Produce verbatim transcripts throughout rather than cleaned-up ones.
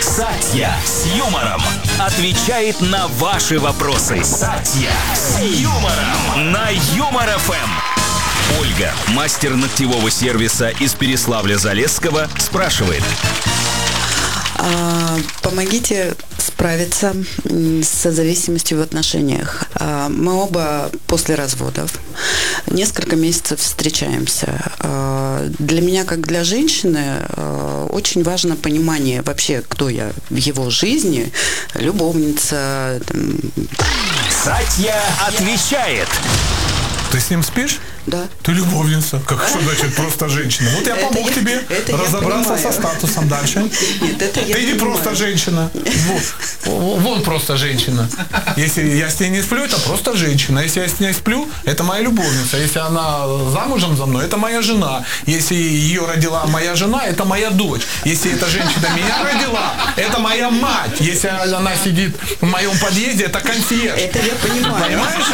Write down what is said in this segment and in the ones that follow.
Сатья с юмором отвечает на ваши вопросы. Сатья с юмором на Юмор эф эм. Ольга, мастер ногтевого сервиса из Переславля-Залесского, спрашивает. А, помогите справиться с созависимостью в отношениях. А, мы оба после разводов. Несколько месяцев встречаемся. А, для меня, как для женщины, а, очень важно понимание вообще, кто я в его жизни. Любовница. Там... Сатья отвечает. Ты с ним спишь? Да. Ты любовница. Как что значит просто женщина? Вот я помог это тебе я, разобраться со статусом дальше. Нет, это я Ты не понимаю. просто женщина. Вот. Вон просто женщина. Если я с ней не сплю, это просто женщина. Если я с ней сплю, это моя любовница. Если она замужем за мной, это моя жена. Если ее родила моя жена, это моя дочь. Если эта женщина меня родила, это моя мать. Если она сидит в моем подъезде, это консьерж. Это я понимаю. Понимаешь?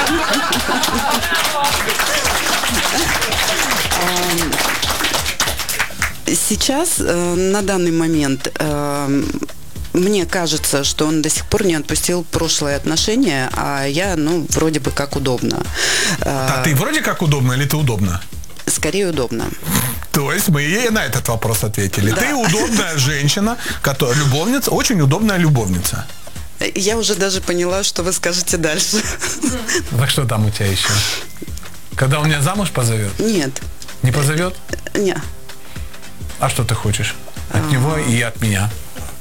Сейчас, на данный момент, мне кажется, что он до сих пор не отпустил прошлые отношения, а я, ну, вроде бы как удобно. А ты вроде как удобно или ты удобно? Скорее удобно. То есть мы ей на этот вопрос ответили. Да. Ты удобная женщина, которая любовница, очень удобная любовница. Я уже даже поняла, что вы скажете дальше. Так что там у тебя еще? Когда он меня замуж позовет? Нет. Не позовет? Не. А что ты хочешь? От него и от меня.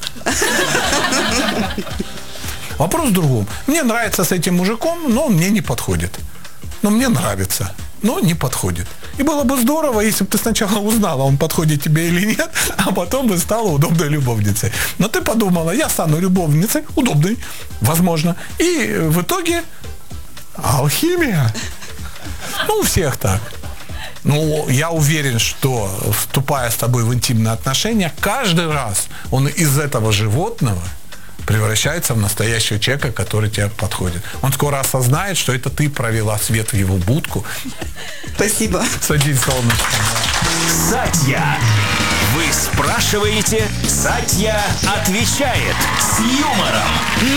Вопрос в другом. Мне нравится с этим мужиком, но он мне не подходит. Но мне нравится, но не подходит. И было бы здорово, если бы ты сначала узнала, он подходит тебе или нет, а потом бы стала удобной любовницей. Но ты подумала, я стану любовницей, удобной, возможно. И в итоге алхимия. Ну, у всех так. Ну, я уверен, что, вступая с тобой в интимные отношения, каждый раз он из этого животного превращается в настоящего человека, который тебе подходит. Он скоро осознает, что это ты провела свет в его будку. Спасибо. Садись, солнышко. Сатья. Вы спрашиваете, Сатья отвечает с юмором